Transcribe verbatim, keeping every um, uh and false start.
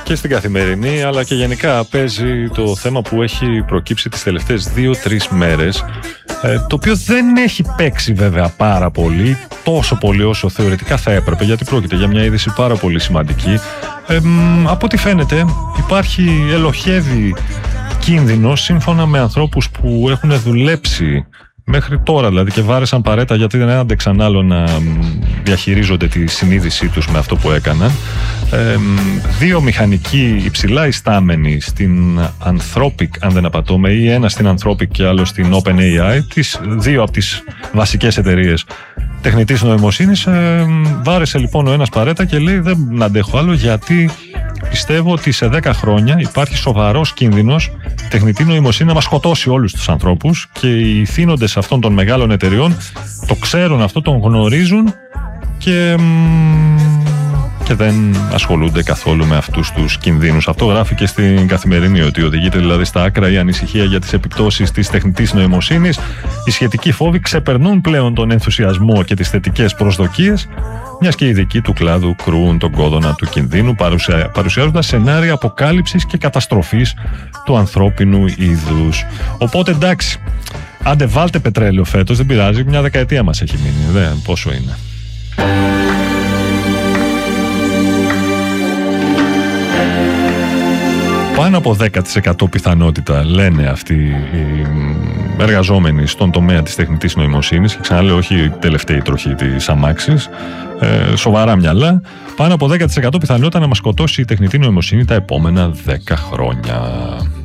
και στην καθημερινή, αλλά και γενικά παίζει το θέμα που έχει προκύψει τις τελευταίες δύο-τρεις μέρες, ε, το οποίο δεν έχει παίξει βέβαια πάρα πολύ, τόσο πολύ όσο θεωρητικά θα έπρεπε, γιατί πρόκειται για μια είδηση πάρα πολύ σημαντική. Ε, από ό,τι φαίνεται υπάρχει, ελοχεύει κίνδυνο σύμφωνα με ανθρώπους που έχουν δουλέψει μέχρι τώρα, δηλαδή, και βάρεσαν παρέτα γιατί δεν άντεξαν άλλο να διαχειρίζονται τη συνείδησή τους με αυτό που έκαναν. Ε, δύο μηχανικοί υψηλά ιστάμενοι στην Anthropic, αν δεν απατώμε, ή ένα στην Anthropic και άλλο στην OpenAI, τις δύο από τις βασικές εταιρείες τεχνητής νοημοσύνης, ε, βάρεσε λοιπόν ο ένας παρέτα και λέει δεν αντέχω άλλο, γιατί πιστεύω ότι σε δέκα χρόνια υπάρχει σοβαρός κίνδυνος η τεχνητή νοημοσύνη να μας σκοτώσει όλους τους ανθρώπους, και οι θύνοντες αυτών των μεγάλων εταιρεών το ξέρουν αυτό, τον γνωρίζουν και, και δεν ασχολούνται καθόλου με αυτούς τους κινδύνους. Αυτό γράφει και στην Καθημερινή, ότι οδηγείται δηλαδή στα άκρα η ανησυχία για τις επιπτώσεις της τεχνητής νοημοσύνης. Οι σχετικοί φόβοι ξεπερνούν πλέον τον ενθουσιασμό και τις θετικές προσδοκίες, μιας και οι ειδικοί του κλάδου κρούουν τον κόδωνα του κινδύνου, παρουσια... παρουσιάζοντας σενάρια αποκάλυψης και καταστροφής του ανθρώπινου είδους. Οπότε εντάξει, άντε βάλτε πετρέλαιο φέτος, δεν πειράζει, μια δεκαετία μας έχει μείνει, δεν, πόσο είναι. Πάνω από δέκα τοις εκατό πιθανότητα, λένε αυτοί οι εργαζόμενοι στον τομέα της τεχνητής νοημοσύνης, και ξαναλέω όχι η τελευταία τροχή της αμάξης, ε, σοβαρά μυαλά, πάνω από δέκα τοις εκατό πιθανότητα να μας σκοτώσει η τεχνητή νοημοσύνη τα επόμενα δέκα χρόνια.